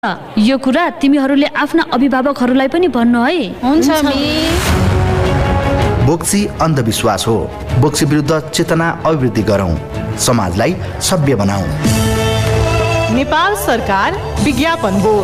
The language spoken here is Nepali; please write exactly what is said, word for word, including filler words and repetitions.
यो कुरा तिमीहरूले आफ्ना अभिभावकहरूलाई पनि भन्नु है। हुन्छ मिस। बोक्सी अन्धविश्वास हो। बोक्सी विरुद्ध चेतना अभिवृद्धि गरौँ, समाजलाई सभ्य बनाऊ। नेपाल सरकार विज्ञापन बोर्ड।